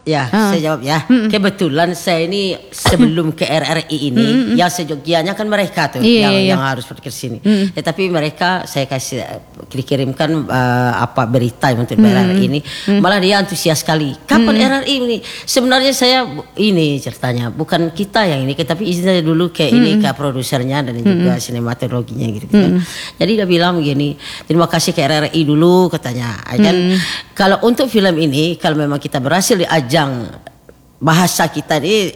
Ya, saya jawab ya. Kebetulan saya ini sebelum ke RRI ini, yang sejogianya kan mereka tuh yang harus pergi ke sini. Tetapi mereka saya kasih dikirimkan apa berita untuk RRI ini, malah dia antusias sekali. Kapan RRI ini? Sebenarnya saya ini ceritanya bukan kita yang ini, tapi izin dulu ke ini ke produsernya dan juga sinematologinya gitu kan. Jadi dia bilang begini, terima kasih ke RRI dulu katanya. Kan kalau untuk film ini kalau memang kita berhasil di ajang bahasa kita ini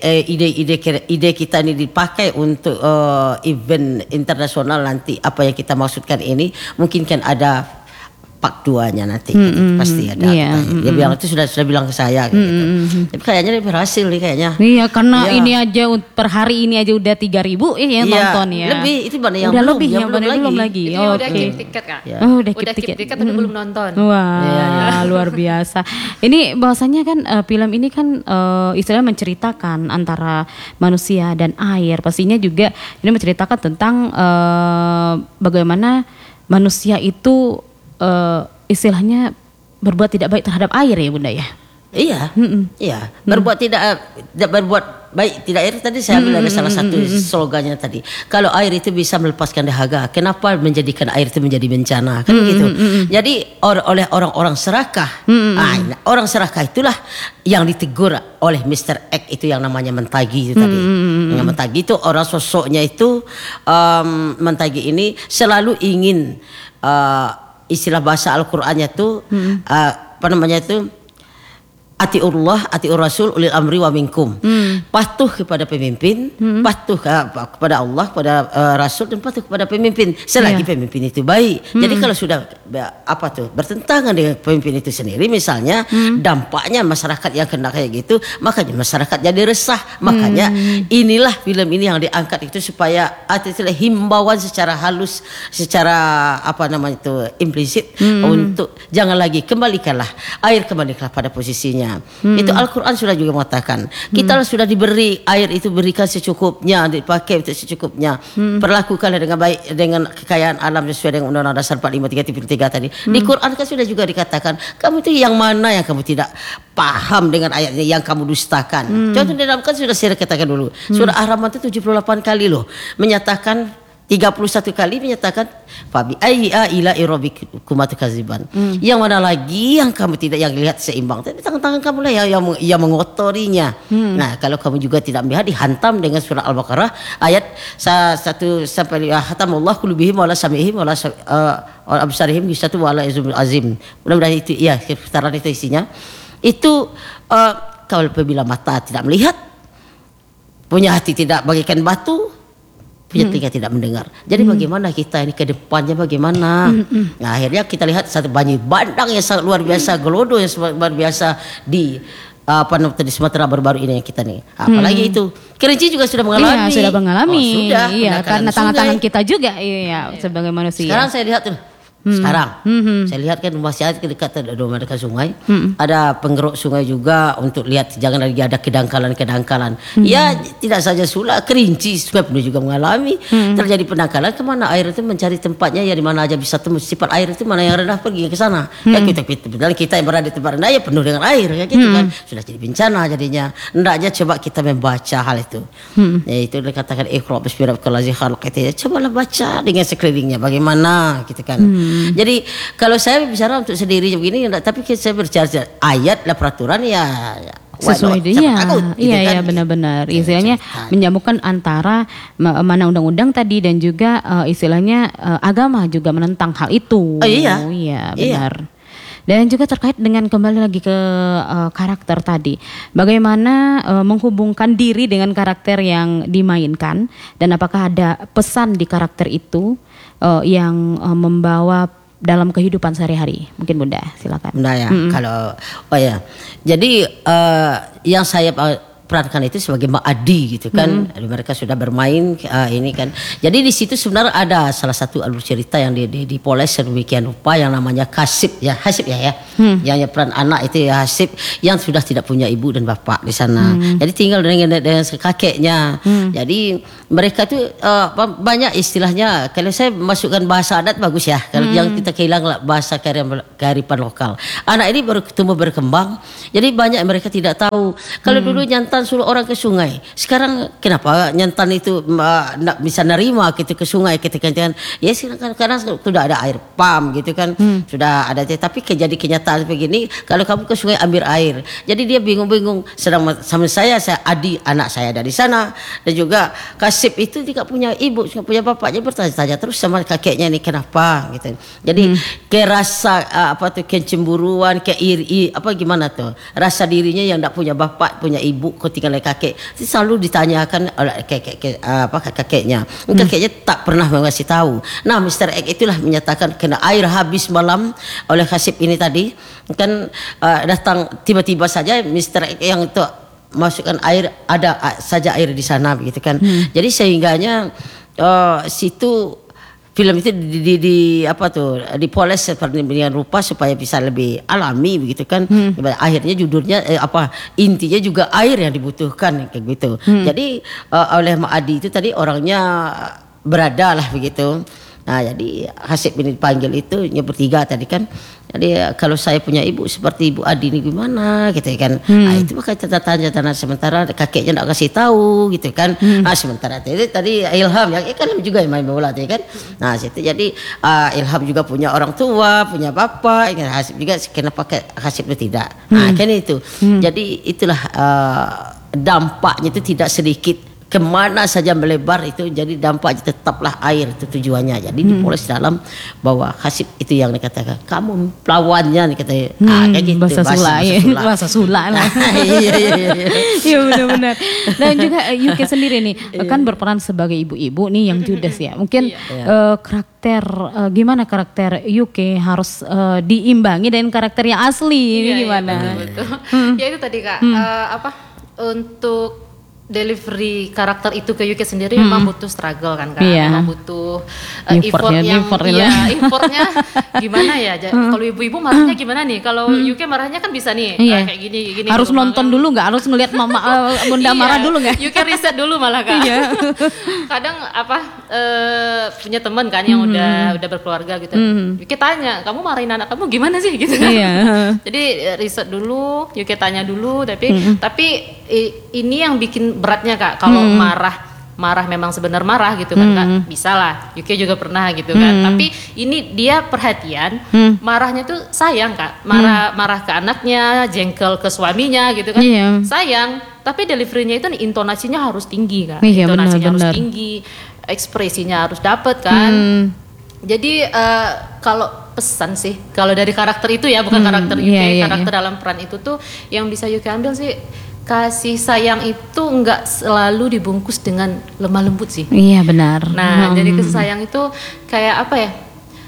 ide kita ini dipakai untuk event internasional nanti apa yang kita maksudkan ini mungkin kan ada part 2-nya nanti gitu, pasti ada. Dia bilang itu sudah bilang ke saya gitu. Tapi kayaknya dia berhasil nih kayaknya. Iya karena ini aja per hari ini aja udah 3.000 yang nonton ya. Lebih itu mana yang udah belum, lebih yang belum lagi. Itu udah keep tiket Kak. Udah keep tiket tapi belum nonton. Wah, luar biasa. Ini bahwasanya kan film ini kan istilahnya menceritakan antara manusia dan air. Pastinya juga ini menceritakan tentang bagaimana manusia itu istilahnya berbuat tidak baik terhadap air ya Bunda ya. Iya, iya. Berbuat berbuat baik tidak air tadi saya bilang ada salah satu slogannya tadi. Kalau air itu bisa melepaskan dahaga, kenapa menjadikan air itu menjadi bencana? Kan gitu. Jadi oleh orang-orang serakah, orang serakah itulah yang ditegur oleh Mr. X itu yang namanya Mentagi itu tadi. Yang Mentagi itu orang sosoknya itu Mentagi ini selalu ingin istilah bahasa Al-Qur'annya tuh apa namanya itu atiullah atiur rasul ulil amri wa minkum. Patuh kepada pemimpin, patuh kepada Allah, kepada rasul dan patuh kepada pemimpin selagi pemimpin itu baik. Jadi kalau sudah apa tuh bertentangan dengan pemimpin itu sendiri misalnya dampaknya masyarakat yang kena kayak gitu, makanya masyarakat jadi resah. Makanya inilah film ini yang diangkat itu supaya istilah himbauan secara halus, secara apa namanya itu implisit untuk jangan lagi kembalikanlah pada posisinya. Itu Al-Quran sudah juga mengatakan kita sudah diberi air itu berikan secukupnya, dipakai untuk secukupnya, perlakukanlah dengan baik dengan kekayaan alam sesuai dengan Undang-Undang Dasar 45 tadi. Di Quran kan sudah juga dikatakan kamu itu yang mana yang kamu tidak paham dengan ayatnya yang kamu dustakan. Contoh dalam kan sudah saya katakan dulu surah Ar-Rahman itu 78 kali loh menyatakan 31 kali menyatakan fabi ayya ila rabbikum tukaziban. Yang mana lagi yang kamu tidak yang lihat seimbang, tapi tangan-tangan kamu lah yang mengotorinya. Nah, kalau kamu juga tidak melihat dihantam dengan surah Al-Baqarah ayat 1 sampai hatamullah qulubihim wala samihim wala absarihim bisatu wala azim. Mudah-mudahan itu ya sekitaran itu isinya. Itu kalau apabila mata tidak melihat, punya hati tidak bagaikan batu, punya telinga tidak mendengar. Jadi bagaimana kita ini ke depannya bagaimana? Nah, akhirnya kita lihat satu banjir bandang yang sangat luar biasa, gelodo yang sangat luar biasa di di Sumatera baru-baru ini yang kita nih. Apalagi itu Kerinci juga sudah mengalami. Iya, sudah mengalami. Sudah. Iya, karena tangan-tangan kita juga sebagai manusia. Sekarang saya lihat tuh. Sekarang saya lihat kan masih ada dekat dekat sungai, ada penggeruk sungai juga untuk lihat jangan lagi ada kedangkalan. Ya tidak saja Sula, Kerinci sungai penuh juga mengalami terjadi pendangkalan. Kemana air itu mencari tempatnya ya di mana aja bisa temu sifat air itu mana yang rendah pergi ke sana. Ya kita yang berada di tempat rendah ya penuh dengan air ya gitu kan sudah jadi bencana jadinya. Hendaknya coba kita membaca hal itu. Ya itu dikatakan iqra bismi rabbikal ladzi khalaq itu ya cobalah baca dengan sekelilingnya bagaimana gitu kan. Jadi kalau saya bicara untuk sendiri begini, tapi saya berbicara ayat lah peraturan ya sesuai dia. Iya benar-benar. Istilahnya menyambungkan antara mana undang-undang tadi dan juga istilahnya agama juga menentang hal itu. Iya benar. Dan juga terkait dengan kembali lagi ke karakter tadi, bagaimana menghubungkan diri dengan karakter yang dimainkan dan apakah ada pesan di karakter itu yang membawa dalam kehidupan sehari-hari? Mungkin Bunda silakan. Bunda ya, kalau jadi yang saya perankan itu sebagai Mak Adi gitu kan. Mereka sudah bermain ini kan. Jadi di situ sebenarnya ada salah satu alur cerita yang dipoles sedemikian rupa yang namanya Hasip ya. Yang peran anak itu ya Hasip yang sudah tidak punya ibu dan bapak di sana. Jadi tinggal dengan kakeknya. Jadi mereka tuh banyak istilahnya, kalau saya masukkan bahasa adat bagus ya. Kalau yang kita kehilangan bahasa kearifan lokal. Anak ini baru tumbuh berkembang. Jadi banyak mereka tidak tahu. Kalau dulu nyantan suruh orang ke sungai. Sekarang kenapa nyantan itu bisa nerima gitu ke sungai ketika kan? Ya sekarang karena sudah ada air pam gitu kan. Sudah ada, tapi jadi kenyataan begini, kalau kamu ke sungai ambil air. Jadi dia bingung-bingung. Sedang sama saya Adi, anak saya ada di sana, dan juga Kasip itu tidak punya ibu, tidak punya bapak. Dia bertanya-tanya terus sama kakeknya ini kenapa gitu. Jadi kerasa kecemburuan, gimana tuh? Rasa dirinya yang tidak punya bapak, punya ibu, ketinggalan kakek. Itu selalu ditanyakan oleh kakeknya. Kakeknya tak pernah mengasih tahu. Nah, Mr. X itulah menyatakan kena air habis malam oleh Kasip ini tadi. Kan datang tiba-tiba saja Mr. X yang itu masukkan air, ada saja air di sana begitu kan. Jadi sehingganya situ film itu dipoles seperti dengan rupa supaya bisa lebih alami begitu kan. Akhirnya judulnya intinya juga air yang dibutuhkan kayak gitu. Jadi oleh Mak Adi itu tadi orangnya berada lah begitu. Nah, jadi Hasip ini dipanggil itu bertiga tadi kan. Jadi kalau saya punya ibu seperti Ibu Adi ini gimana gitu kan. Nah, itu makanya tanya sementara kakeknya enggak kasih tahu gitu kan. Sementara tadi Ilham yang kan juga yang main bola tadi kan. Nah, situ jadi Ilham juga punya orang tua, punya bapak, Hasip juga kenapa Hasip itu tidak. Nah, kan itu. Jadi itulah dampaknya itu tidak sedikit. Kemana saja melebar itu, jadi dampaknya tetaplah air itu tujuannya. Jadi dipoles dalam bahwa Hasip itu yang dikatakan kamu lawannya dikatakan kayak gitu. Bahasa Sula lah. Iya benar-benar. Dan juga Yuke sendiri nih kan berperan sebagai ibu-ibu nih yang judes ya. Mungkin karakter gimana karakter Yuke harus diimbangi dengan karakter yang asli ini gimana? Betul. Ya itu tadi Kak, untuk delivery karakter itu ke Yuke sendiri memang butuh struggle kan Kak. Memang butuh effortnya gimana ya. Kalau ibu-ibu marahnya gimana nih? Kalau Yuke marahnya kan bisa nih kayak gini. Harus nonton dulu nggak? Harus ngelihat mama bunda marah dulu nggak? Yuke riset dulu malah Kak. Kadang punya teman kan yang udah berkeluarga gitu. Yuke tanya, kamu marahin anak kamu gimana sih gitu kan? Jadi riset dulu, Yuke tanya dulu, tapi ini yang bikin beratnya Kak, kalau marah memang sebenar marah gitu kan Kak, bisa lah, Yuke juga pernah gitu kan, tapi ini dia perhatian, marahnya tuh sayang Kak, marah ke anaknya, jengkel ke suaminya gitu kan, sayang, tapi deliverynya itu intonasinya harus tinggi Kak, intonasinya harus tinggi, ekspresinya harus dapet kan, jadi kalau pesan sih, kalau dari karakter itu ya, bukan karakter Yuke, karakter dalam peran itu tuh yang bisa Yuke ambil sih, kasih sayang itu enggak selalu dibungkus dengan lemah lembut sih. Iya benar. Nah, jadi kasih sayang itu kayak apa ya?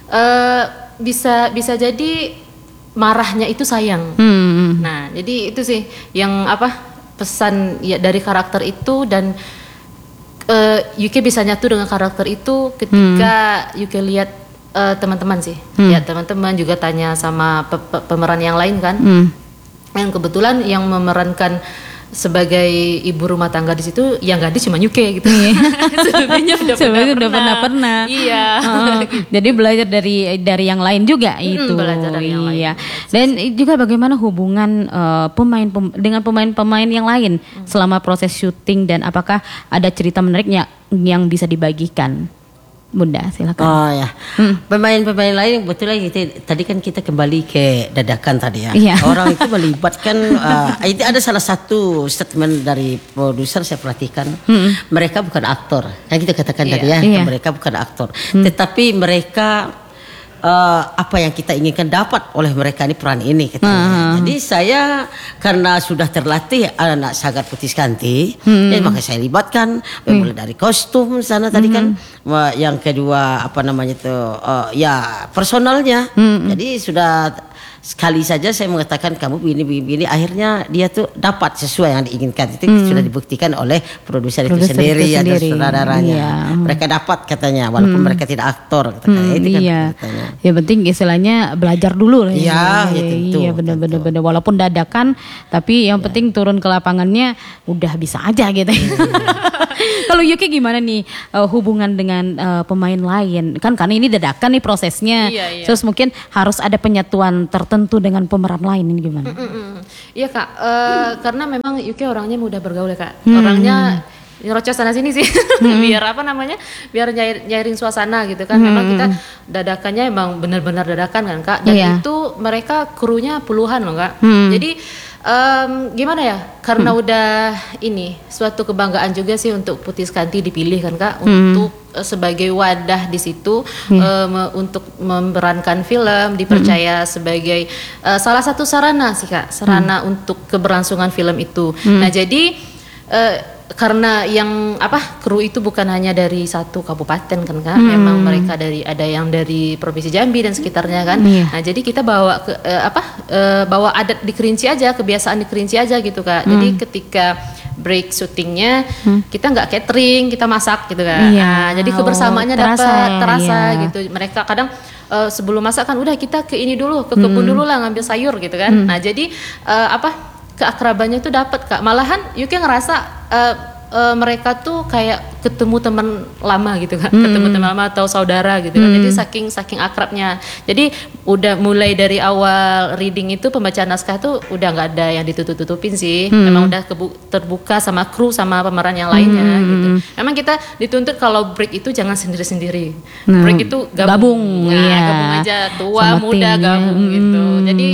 Bisa jadi marahnya itu sayang. Nah, jadi itu sih yang pesan ya dari karakter itu, dan Yuke bisa nyatu dengan karakter itu ketika Yuke lihat teman-teman sih. Ya teman-teman juga tanya sama pemeran yang lain kan. Yang kebetulan yang memerankan sebagai ibu rumah tangga di situ yang gadis cuma Yuke gitu. Sebelumnya udah pernah. Iya. Jadi belajar dari yang lain juga itu. Belajar dari yang lain. Dan juga bagaimana hubungan dengan pemain-pemain yang lain selama proses syuting, dan apakah ada cerita menariknya yang bisa dibagikan? Bunda, silakan. Oh ya, pemain-pemain lain betul lagi. Tadi kan kita kembali ke dadakan tadi ya. Orang itu melibatkan. Itu ada salah satu statement dari produser saya perhatikan. Mereka bukan aktor. Kan kita katakan tadi ya. Mereka bukan aktor. Tetapi mereka apa yang kita inginkan dapat oleh mereka ini peran ini. Jadi saya karena sudah terlatih anak sangat putih kanti, maka saya libatkan mulai dari kostum sana tadi kan, yang kedua ya personalnya. Jadi sudah sekali saja saya mengatakan kamu begini, akhirnya dia tuh dapat sesuai yang diinginkan. Itu sudah dibuktikan oleh produser itu sendiri dan sutradaranya. Iya. Mereka dapat katanya, walaupun mereka tidak aktor. Katanya. Itu kan Iya. katanya. Ya penting istilahnya belajar dulu lah. Iya, ya tentu. Iya benar-benar. Walaupun dadakan, tapi yang penting turun ke lapangannya udah bisa aja gitu. Kalau Yuki gimana nih hubungan dengan pemain lain? Kan karena ini dadakan nih prosesnya. Iya. Terus mungkin harus ada penyatuan tertentu dengan pemeran lain, ini gimana? Iya Kak, karena memang Yuki orangnya mudah bergaul ya Kak. Orangnya nyerocos sana sini sih, biar biar nyairin suasana gitu kan. Memang kita dadakannya emang benar-benar dadakan kan Kak. Dan itu mereka krunya puluhan loh Kak. Jadi gimana ya? Karena udah ini suatu kebanggaan juga sih untuk Putih Skanti dipilih kan Kak untuk sebagai wadah di situ untuk memerankan film, dipercaya sebagai salah satu sarana sih Kak, sarana untuk keberlangsungan film itu. Nah jadi karena yang kru itu bukan hanya dari satu kabupaten kan Kak, memang mereka ada yang dari provinsi Jambi dan sekitarnya kan. Nah jadi kita bawa ke bawa adat di Kerinci aja, kebiasaan di Kerinci aja gitu Kak. Jadi ketika break syutingnya kita nggak catering, kita masak gitu Kak. Nah, jadi kebersamaannya terasa gitu. Mereka kadang sebelum masak kan udah kita ke ini dulu, ke kebun dulu lah ngambil sayur gitu kan. Nah jadi keakrabannya itu dapat Kak. Malahan Yuki ngerasa mereka tuh kayak ketemu teman lama gitu kan, ketemu teman lama atau saudara gitu kan. Jadi saking akrabnya. Jadi udah mulai dari awal reading itu pembacaan naskah tuh udah nggak ada yang ditutup-tutupin sih. Memang udah terbuka sama kru sama pemeran yang lainnya gitu. Memang kita dituntut kalau break itu jangan sendiri-sendiri. Break itu gabung. Gabung aja, tua sama muda gabung gitu. Jadi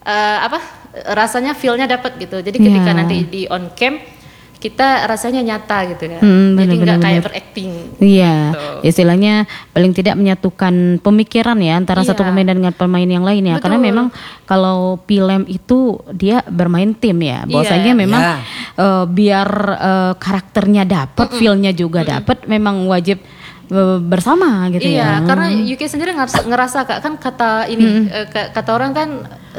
rasanya feel-nya dapat gitu. Jadi ketika nanti di on cam kita rasanya nyata gitu ya. Jadi nggak kayak berakting. Iya, gitu. Istilahnya paling tidak menyatukan pemikiran ya antara satu pemain dengan pemain yang lain ya. Betul. Karena memang kalau film itu dia bermain tim ya. Bahwasanya memang biar karakternya dapat, feel-nya juga dapat, memang wajib bersama gitu ya. Iya, karena Yuki sendiri ngerasa Kak, kan kata ini kata orang kan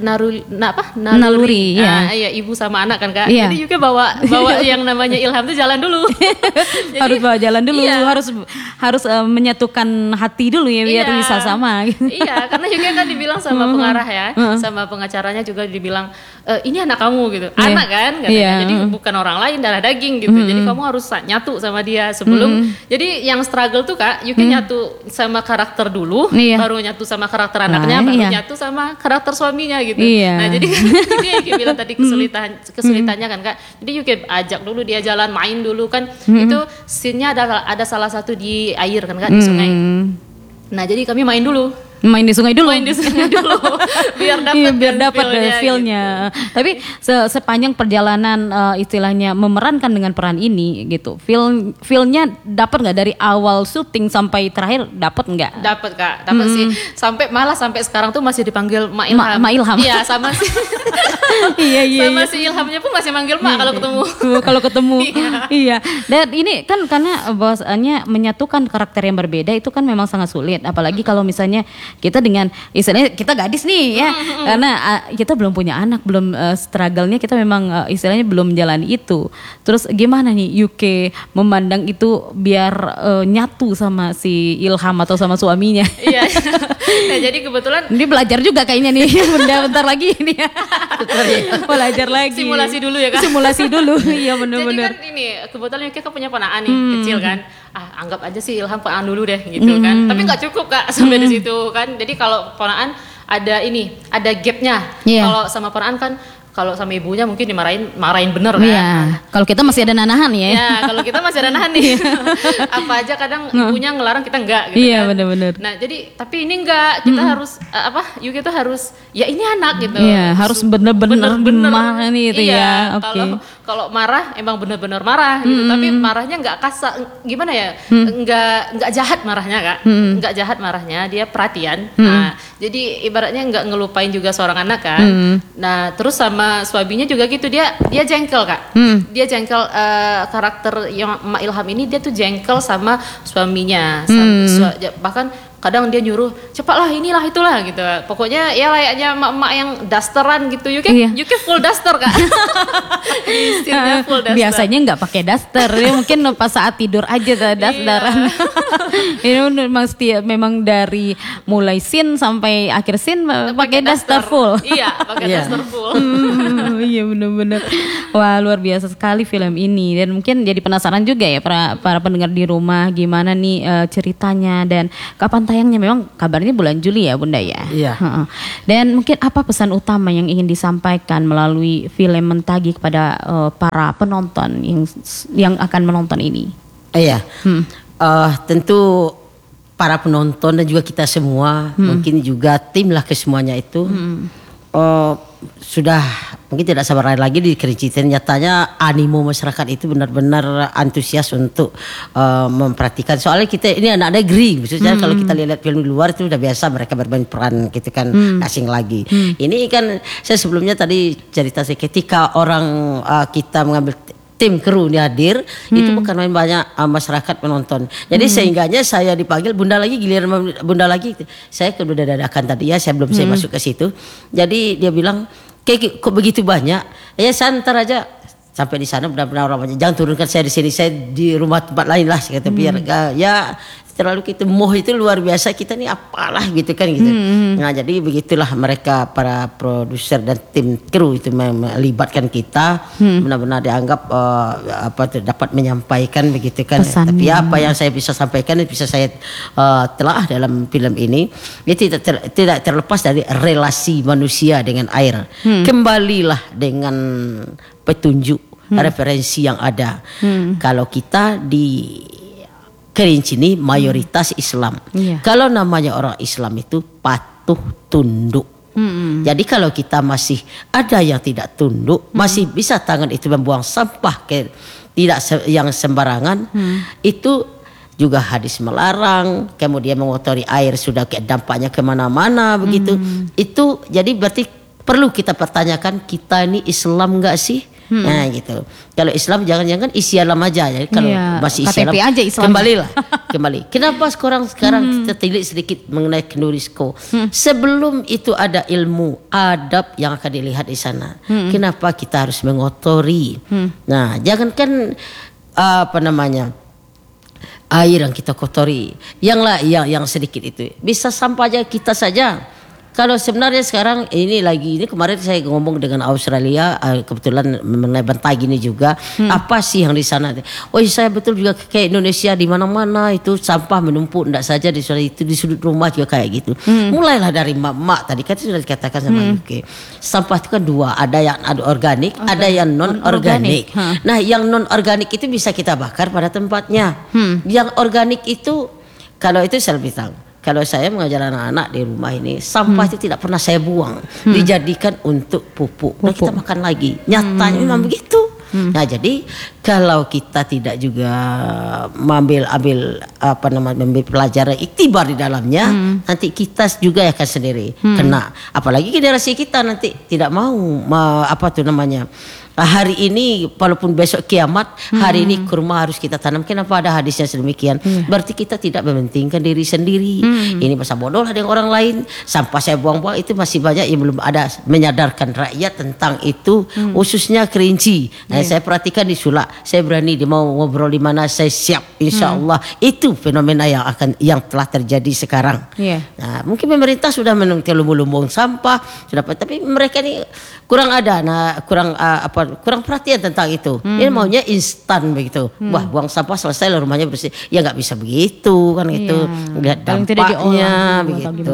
naluri ya. Iya, ibu sama anak kan Kak. Jadi Yuki bawa yang namanya ilham itu jalan dulu. Jadi, harus bawa jalan dulu, harus menyatukan hati dulu ya biar bisa sama. Iya, karena Yuki kan dibilang sama pengarah ya, sama pengacaranya juga dibilang ini anak kamu gitu. Anak kan katanya. Jadi bukan orang lain, darah daging gitu. Jadi kamu harus nyatu sama dia sebelum. Jadi yang struggle tuh Kak, Yuki nyatu sama karakter dulu, baru nyatu sama karakter anaknya, baru nyatu sama karakter suaminya gitu. Nah jadi ini Yuki bilang tadi kesulitannya kan Kak. Jadi Yuki ajak dulu dia jalan main dulu kan. Itu scene-nya ada salah satu di air kan Kak, di sungai. Nah jadi kami main dulu. Main di sungai dulu. biar dapat feel-nya. Gitu. Tapi sepanjang perjalanan istilahnya memerankan dengan peran ini gitu. Feel-nya dapat nggak dari awal syuting sampai terakhir, dapat nggak? Dapat Kak, dapat sih. Sampai sekarang tuh masih dipanggil Mak Ilham. Mak Ilham. Iya, sama sih. Sama si Ilhamnya pun masih manggil Mak kalau ketemu. Iya. Dan ini kan karena bahwasanya menyatukan karakter yang berbeda itu kan memang sangat sulit, apalagi kalau misalnya kita dengan istilahnya kita gadis nih ya, karena kita belum punya anak, belum struggle-nya kita memang istilahnya belum menjalani itu. Terus gimana nih Yuki memandang itu biar nyatu sama si Ilham atau sama suaminya? Iya. Nah, jadi kebetulan ini belajar juga kayaknya nih, bentar lagi ini ya. Belajar lagi. Simulasi dulu ya Kak. Simulasi dulu. Iya benar-benar. Jadi kan ini kebetulan Yuki kan punya ponaan nih kecil kan. Anggap aja sih Ilham ponaan dulu deh gitu kan. Tapi nggak cukup Kak sampai di situ kan. Jadi kalau ponaan ada gapnya. Kalau sama ponaan kan, kalau sama ibunya mungkin marahin bener kan. Iya. Kalau kita masih ada nanahan ya. Ya, kalau kita masih ada nahan nih. Apa aja kadang ibunya ngelarang kita enggak gitu iya, kan. benar-benar. Nah, jadi tapi ini enggak, kita harus Yuki tuh harus ya ini anak gitu. Iya, harus bener-bener marah nih itu ya. Oke. Kalau marah emang bener-bener marah gitu, tapi marahnya enggak kasar, gimana ya? Enggak jahat marahnya Kak. Enggak jahat marahnya, dia perhatian. Nah, jadi ibaratnya enggak ngelupain juga seorang anak kan. Nah, terus sama suaminya juga gitu, dia jengkel Kak. Dia jengkel karakter yang Mak Ilham ini, dia tuh jengkel sama suaminya. Bahkan kadang dia nyuruh cepatlah inilah itulah gitu. Pokoknya ya layaknya emak-emak yang dasteran gitu. You can full daster Kak. Full duster. Biasanya nggak pakai daster, ya mungkin pas saat tidur aja dasteran. Ini memang dari mulai scene sampai akhir scene pakai daster full. Iya, pakai daster full. Iya benar-benar. Wah, luar biasa sekali film ini, dan mungkin jadi penasaran juga ya para pendengar di rumah gimana nih ceritanya dan kapan tayangnya. Memang kabarnya bulan Juli ya Bunda ya. Iya. Dan mungkin apa pesan utama yang ingin disampaikan melalui film Mentagi kepada para penonton yang akan menonton ini? Iya. Tentu para penonton dan juga kita semua, mungkin juga tim lah kesemuanya itu sudah mungkin tidak sabar lagi di Kerinci. Nyatanya animo masyarakat itu benar-benar antusias untuk memperhatikan. Soalnya kita ini anak negeri, maksudnya kalau kita lihat film di luar itu udah biasa mereka bermain peran gitu kan, asing lagi. Ini kan saya sebelumnya tadi cerita saya ketika orang kita mengambil tim kru ini hadir, itu bukan main banyak masyarakat penonton. Jadi sehingganya saya dipanggil Bunda lagi, giliran Bunda lagi, saya ke udah dadakan tadi ya, saya belum saya masuk ke situ. Jadi dia bilang, kok begitu banyak? Ya santar aja sampai di sana benar-benar orang banyak. Jangan turunkan saya di sini, saya di rumah tempat lain lah. Saya kata biar ya terlalu kita moh itu luar biasa, kita nih apalah gitu kan gitu. Nah jadi begitulah mereka para produser dan tim kru itu melibatkan kita, benar-benar dianggap dapat menyampaikan begitu kan. Pesannya. Tapi apa yang saya bisa sampaikan bisa saya telah dalam film ini, itu tidak terlepas dari relasi manusia dengan air. Kembalilah dengan petunjuk referensi yang ada. Kalau kita di Kerinci ini mayoritas Islam. Kalau namanya orang Islam itu patuh tunduk. Jadi kalau kita masih ada yang tidak tunduk, masih bisa tangan itu membuang sampah tidak yang sembarangan, itu juga hadis melarang, kemudian mengotori air sudah dampaknya kemana-mana begitu. Itu jadi berarti perlu kita pertanyakan, kita ini Islam enggak sih? Nah gitu. Kalau Islam jangan-jangan isi alam aja ya. Kalau masih isi alam, aja Islam. Kembali. Kenapa sekarang kita tilik sedikit mengenai Knurisko? Sebelum itu ada ilmu adab yang akan dilihat di sana. Kenapa kita harus mengotori? Nah, jangankan air yang kita kotori, yang sedikit itu bisa sampah aja kita saja. Kalau sebenarnya sekarang ini kemarin saya ngomong dengan Australia, kebetulan mengenai Mentagi ini juga, apa sih yang di sana? Oh saya betul juga kayak Indonesia, di mana-mana itu sampah menumpuk, tidak saja di sudut rumah juga kayak gitu. Mulailah dari mak tadi kan sudah dikatakan sama UK. Sampah itu kan dua, ada yang organik, ada yang non organik. Nah yang non organik itu bisa kita bakar pada tempatnya. Yang organik itu kalau itu saya lebih tahu. Kalau saya mengajar anak-anak di rumah ini, sampah itu tidak pernah saya buang, dijadikan untuk pupuk. Nah kita makan lagi. Nyatanya memang begitu. Nah jadi kalau kita tidak juga mengambil pelajaran iktibar di dalamnya, nanti kita juga akan sendiri kena. Apalagi generasi kita nanti tidak mau hari ini walaupun besok kiamat, hari ini kurma harus kita tanam. Kenapa ada hadisnya sedemikian? Berarti kita tidak mementingkan diri sendiri. Ini masa bodoh lah dengan orang lain. Sampah saya buang-buang itu masih banyak yang belum ada menyadarkan rakyat tentang itu, khususnya Kerinci. Nah, saya perhatikan di Sulak, saya berani dia mau ngobrol di mana saya siap, insya Allah. Itu fenomena yang telah terjadi sekarang. Nah, mungkin pemerintah sudah lumbung sampah, tapi mereka ini kurang kurang perhatian tentang itu. Dia maunya instan begitu. Wah, buang sampah selesai rumahnya bersih. Ya nggak bisa begitu kan itu. Lihat dampaknya begitu.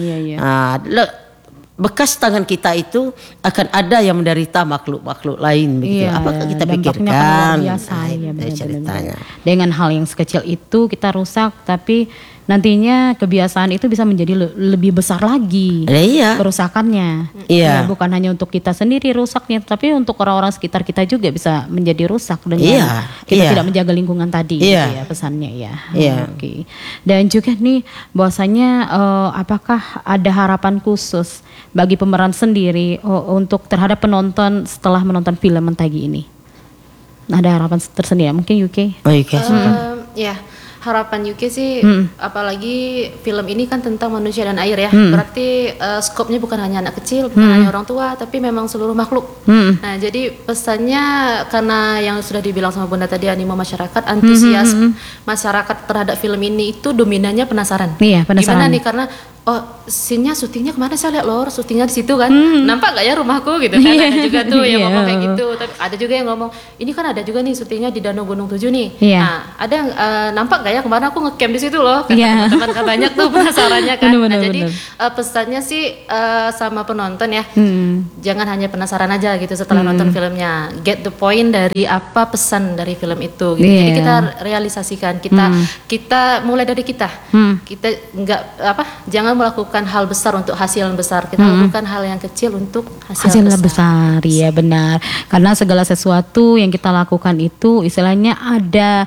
Bekas tangan kita itu akan ada yang menderita makhluk-makhluk lain begitu. Apakah kita pikirkan? Ceritanya. Dengan hal yang sekecil itu kita rusak, tapi nantinya kebiasaan itu bisa menjadi lebih besar lagi kerusakannya. Bukan hanya untuk kita sendiri rusaknya, tapi untuk orang-orang sekitar kita juga bisa menjadi rusak dengan kita tidak menjaga lingkungan tadi. Pesannya ya. Oke. Dan juga nih bahwasanya apakah ada harapan khusus bagi pemeran sendiri untuk terhadap penonton setelah menonton film Mentagi ini? Ada harapan tersendiri mungkin UK? Ya. harapan UK sih, apalagi film ini kan tentang manusia dan air ya. Berarti skopnya bukan hanya anak kecil, bukan hanya orang tua, tapi memang seluruh makhluk. Nah, jadi pesannya karena yang sudah dibilang sama Bunda tadi, animo masyarakat, antusias masyarakat terhadap film ini itu dominannya penasaran. Iya, penasaran. Gimana nih, karena syutingnya kemana, saya lihat lor, syutingnya di situ kan, nampak gak ya rumahku gitu kan, ada juga tuh yang ngomong kayak gitu. Tapi ada juga yang ngomong, ini kan ada juga nih syutingnya di Danau Gunung 7 nih. Nah, ada yang nampak gak ya kemarin aku ngecamp di situ loh, kata teman-teman kan banyak tuh penasarannya kan. Nah, jadi pesannya sih sama penonton ya, jangan hanya penasaran aja gitu setelah nonton filmnya, get the point dari apa pesan dari film itu gitu. Jadi kita realisasikan, kita mulai dari kita nggak jangan melakukan hal besar untuk hasil yang besar, kita lakukan hal yang kecil untuk hasil besar. Iya benar, karena segala sesuatu yang kita lakukan itu istilahnya ada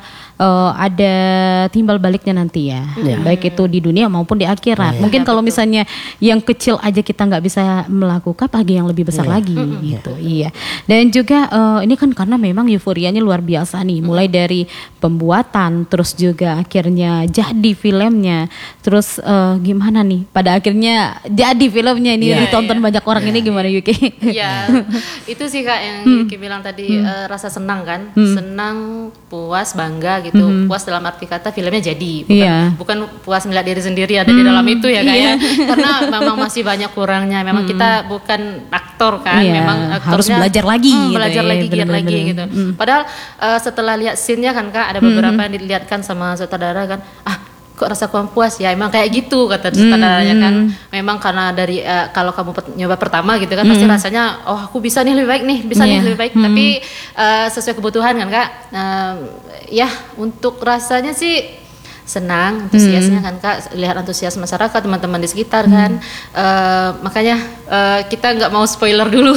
timbal baliknya nanti ya, baik itu di dunia maupun di akhirat. Mungkin kalau misalnya yang kecil aja kita nggak bisa melakukan, apalagi yang lebih besar lagi gitu. Iya. Dan juga ini kan karena memang euforianya luar biasa nih, mulai dari pembuatan, terus juga akhirnya jadi filmnya, terus gimana nih pada akhirnya jadi filmnya ini ditonton banyak orang ini gimana Yuki? Iya, itu sih Kak yang Yuki bilang tadi, rasa senang kan, senang, puas, bangga gitu. Puas dalam arti kata filmnya jadi, bukan puas melihat diri sendiri ada di dalam itu ya Kak ya, karena memang masih banyak kurangnya. Memang kita bukan aktor kan, memang aktornya harus belajar lagi, belajar lagi, giat lagi gitu. Padahal setelah lihat scene-nya kan Kak, ada beberapa yang dilihatkan sama sutradara kan, kok rasa kurang puas ya, emang kayak gitu kata sutradaranya kan. Memang karena dari kalau kamu nyoba pertama gitu kan, pasti rasanya aku bisa nih lebih baik nih, bisa nih lebih baik, tapi sesuai kebutuhan kan Kak. Ya untuk rasanya sih senang, antusiasnya kan Kak, lihat antusias masyarakat, teman-teman di sekitar kan. Makanya kita nggak mau spoiler dulu.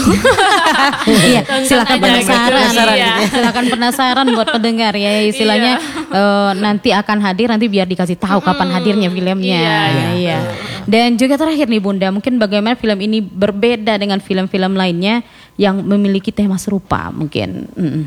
Silakan penasaran, silakan penasaran buat pendengar ya, istilahnya nanti akan hadir, nanti biar dikasih tahu kapan hadirnya filmnya. Dan juga terakhir nih Bunda, mungkin bagaimana film ini berbeda dengan film-film lainnya yang memiliki tema serupa mungkin.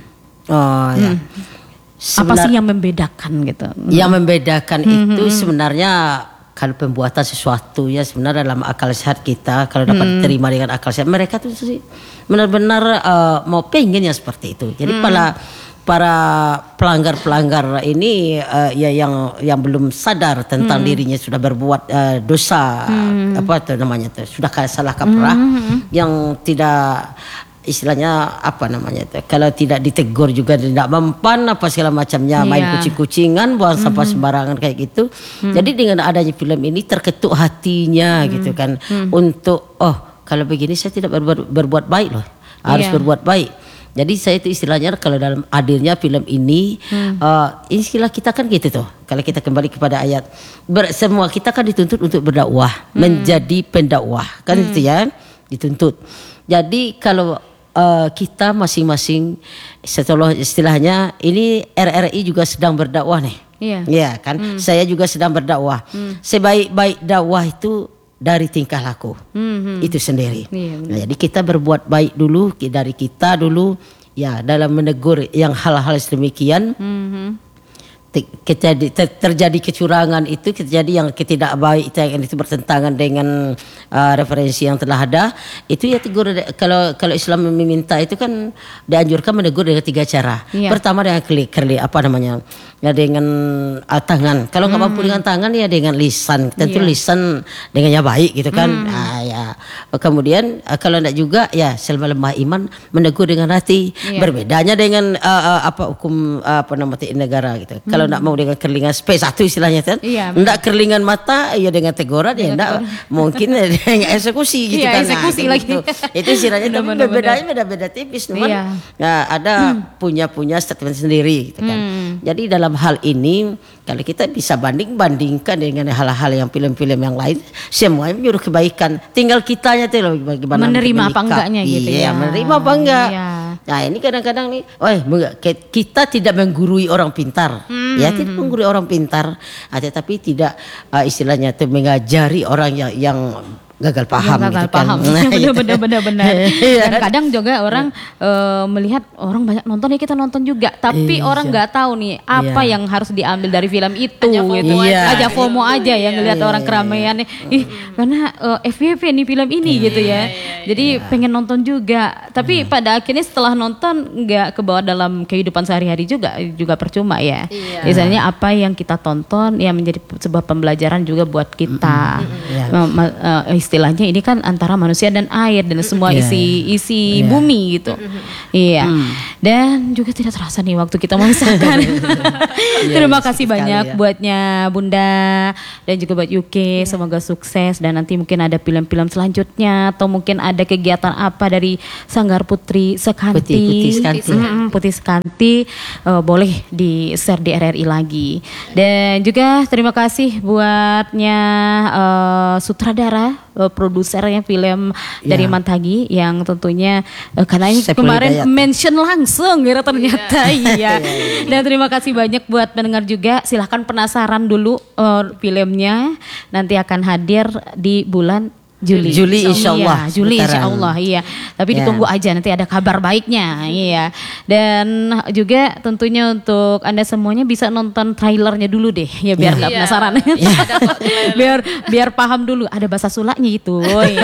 Apa sih yang membedakan gitu? Yang membedakan itu sebenarnya kalau pembuatan sesuatu ya sebenarnya dalam akal sehat kita, kalau dapat diterima dengan akal sehat, mereka tuh sih benar-benar mau pengen yang seperti itu. Jadi para pelanggar ini ya yang belum sadar tentang dirinya sudah berbuat dosa, apa itu namanya tuh, sudah salah kaprah, yang tidak istilahnya apa namanya itu, kalau tidak ditegur juga tidak mempan apa segala macamnya, main kucing-kucingan, buang sampah sembarangan kayak gitu. Jadi dengan adanya film ini terketuk hatinya gitu kan, untuk kalau begini saya tidak berbuat baik loh, harus berbuat baik. Jadi saya itu istilahnya kalau dalam hadirnya film ini, istilah kita kan gitu tuh. Kalau kita kembali kepada ayat, semua kita kan dituntut untuk berdakwah, menjadi pendakwah kan itu ya, dituntut. Jadi kalau kita masing-masing, setelah istilahnya ini RRI juga sedang berdakwah nih. Iya kan, saya juga sedang berdakwah. Sebaik-baik dakwah itu dari tingkah laku itu sendiri. Nah, jadi kita berbuat baik dulu dari kita dulu ya, dalam menegur yang hal-hal sedemikian. Terjadi kecurangan itu, terjadi yang ketidakbaik itu bertentangan dengan referensi yang telah ada, itu ya tegur. Kalau Islam meminta itu kan dianjurkan menegur dengan 3 cara. Pertama dengan apa namanya, ya dengan tangan. Kalau nggak mampu dengan tangan ya dengan lisan. Tentu lisan dengannya baik gitu kan. Ya. Kemudian kalau enggak juga ya selama lemah iman menegur dengan hati. Berbedanya dengan hukum negara gitu. Kalau enggak mau dengan kerlingan space satu istilahnya kan. Enggak kerlingan mata ya dengan teguran ya enggak mungkin dengan eksekusi gitu kan. Eksekusi lagi. Gitu. Itu istilahnya tapi beda-beda tipis cuman ada punya statement sendiri gitu kan. Jadi dalam hal ini kalau kita bisa bandingkan dengan hal-hal yang film-film yang lain, semuanya menyuruh kebaikan. Tinggal kitanya tuh bagaimana menerima apa enggaknya gitu ya. Menerima apa enggak. Nah, ini kadang-kadang nih, kita tidak menggurui orang pintar. Ya, tidak menggurui orang pintar, tetapi tidak istilahnya itu mengajari orang yang gagal paham. Gagal gitu paham. Kan. Benar. Dan kadang juga orang melihat orang banyak nonton ya kita nonton juga, tapi orang nggak tahu nih apa yang harus diambil dari film itu. Aja FOMO aja ya ngelihat orang keramaian. Karena FYP nih film ini gitu ya. Jadi pengen nonton juga, tapi pada akhirnya setelah nonton nggak kebawa dalam kehidupan sehari-hari juga percuma ya. Misalnya apa yang kita tonton ya menjadi sebuah pembelajaran juga buat kita. Istilahnya ini kan antara manusia dan air dan semua isi bumi gitu. Dan juga tidak terasa nih waktu kita memisahkan. Terima kasih banyak buatnya Bunda dan juga buat UK. Semoga sukses dan nanti mungkin ada film-film selanjutnya atau mungkin ada kegiatan apa dari Sanggar Putri Sekanti. Putih Sekanti boleh di share di RRI lagi. Dan juga terima kasih buatnya sutradara, produsernya film dari Mantagi yang tentunya karena ini kemarin mention langsung ya ternyata Dan terima kasih banyak buat pendengar juga. Silahkan penasaran dulu filmnya nanti akan hadir di bulan Juli insyaallah. Juli insyaallah Tapi ditunggu aja nanti ada kabar baiknya Dan juga tentunya untuk Anda semuanya bisa nonton trailernya dulu deh ya biar nggak penasaran. biar paham dulu ada bahasa Sulanya itu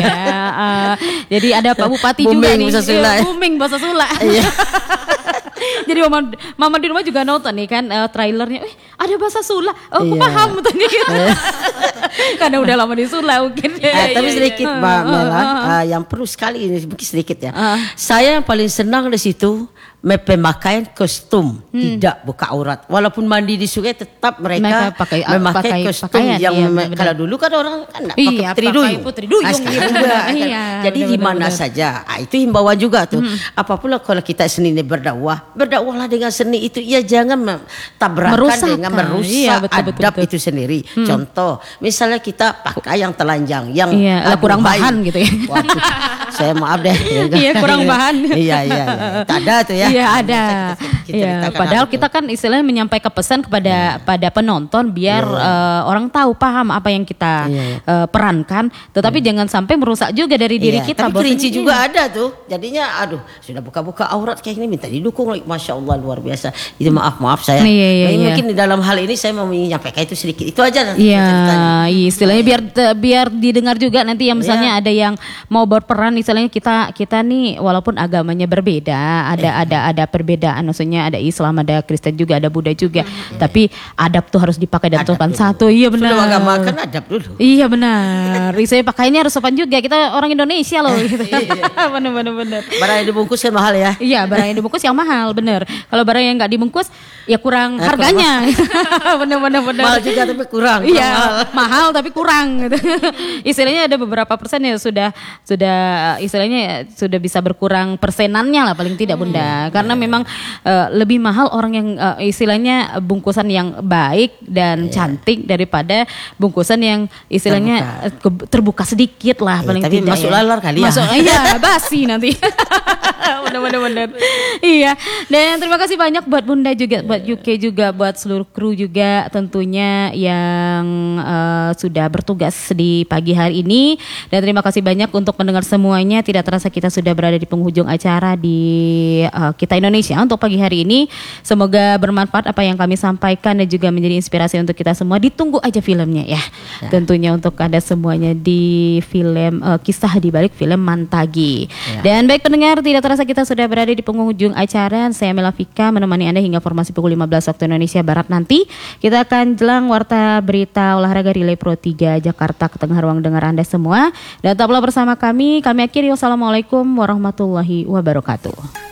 Jadi ada Pak Bupati juga nih. Booming bahasa Sula. Jadi mama di rumah juga nonton nih kan trailernya. Ada bahasa Sula. Aku paham tadi. Karena udah lama di Sula mungkin. Tapi sedikit Mbak Mela, yang perlu sekali ini mungkin sedikit ya. Saya yang paling senang di situ pemakaian kostum tidak buka aurat. Walaupun mandi di sungai tetap mereka memakai kostum yang kalau dulu kan orang kan pakai putri duyung. Jadi di mana saja itu himbauan juga tuh. Apapun kalau kita seni berdakwahlah dengan seni itu jangan tabrakan dengan merusak adab itu sendiri. Contoh misalnya kita pakai yang telanjang yang kurang bahan gitu ya. Waduh, saya maaf deh. Kurang bahan. Tak ada tuh ya. Iya ada. Padahal kita kan istilahnya menyampaikan pesan pada penonton biar orang tahu paham apa yang kita perankan. Tetapi jangan sampai merusak juga dari diri kita. Tapi kerinci juga ada tuh. Jadinya sudah buka-buka aurat kayak ini minta didukung. Masya Allah luar biasa. Itu maaf saya. Mungkin di dalam hal ini saya mau menyampaikan itu sedikit. Itu aja nanti. Istilahnya biar didengar juga nanti yang misalnya ada yang mau berperan istilahnya kita nih walaupun agamanya berbeda ada perbedaan, maksudnya ada Islam, ada Kristen juga, ada Buddha juga. Tapi adab tuh harus dipakai dan sopan satu. Iya benar. Sebelum agama kan adab dulu. Iya benar. Saya pakainya harus sopan juga. Kita orang Indonesia loh. Gitu. Benar. Barang yang dibungkus kan mahal ya. Iya, barang yang dibungkus yang mahal, benar. Kalau barang yang nggak dibungkus ya kurang harganya. Benar. Mahal juga tapi kurang. Iya, mahal tapi kurang. Gitu. Istilahnya ada beberapa persen ya sudah istilahnya sudah bisa berkurang persenannya lah paling tidak Bunda. Karena memang lebih mahal orang yang istilahnya bungkusan yang baik dan cantik daripada bungkusan yang istilahnya terbuka sedikit lah paling tapi tidak. Masuk lalar kali ya. Iya, basi nanti. Benar. Iya. Dan terima kasih banyak buat Bunda juga, buat UK juga, buat seluruh kru juga tentunya yang sudah bertugas di pagi hari ini. Dan terima kasih banyak untuk pendengar semuanya. Tidak terasa kita sudah berada di penghujung acara di Kita Indonesia untuk pagi hari ini. Semoga bermanfaat apa yang kami sampaikan dan juga menjadi inspirasi untuk kita semua. Ditunggu aja filmnya ya. Tentunya untuk Anda semuanya di film kisah di balik film Mantagi. Dan baik pendengar, tidak terasa kita sudah berada di penghujung acara. Saya Mela Vika menemani Anda hingga formasi pukul 15 waktu Indonesia Barat nanti. Kita akan jelang warta berita olahraga Relay Pro 3 Jakarta ke tengah ruang dengar Anda semua. Dan tetaplah bersama kami. Kami akhiri. Wassalamualaikum warahmatullahi wabarakatuh.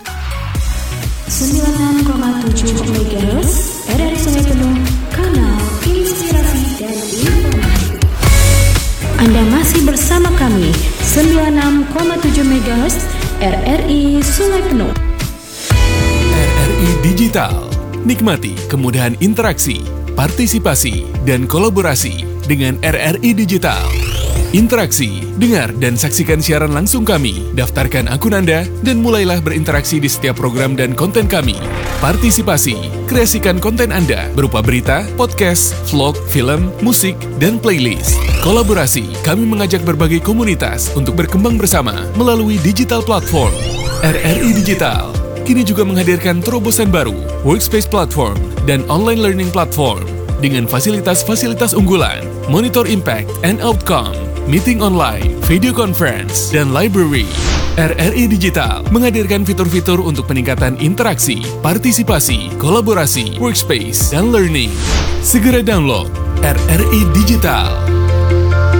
96,7 MHz RRI Sungai Penuh, kanal inspirasi dan informasi. Anda masih bersama kami 96,7 MHz RRI Sungai Penuh. RRI Digital. Nikmati kemudahan interaksi, partisipasi, dan kolaborasi dengan RRI Digital. Interaksi, dengar dan saksikan siaran langsung kami, daftarkan akun Anda, dan mulailah berinteraksi di setiap program dan konten kami. Partisipasi, Kreasikan konten Anda berupa berita, podcast, vlog, film, musik, dan playlist. Kolaborasi, kami mengajak berbagai komunitas untuk berkembang bersama melalui digital platform. RRI Digital kini juga menghadirkan terobosan baru, workspace platform, dan online learning platform dengan fasilitas-fasilitas unggulan, monitor impact and outcome, meeting online, video conference, dan library. RRI Digital menghadirkan fitur-fitur untuk peningkatan interaksi, partisipasi, kolaborasi, workspace, dan learning. Segera download RRI Digital.